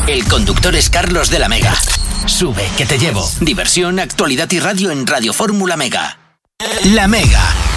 El conductor es Carlos de la Mega. Sube, que te llevo. Diversión, actualidad y radio en Radio Fórmula Mega. La Mega.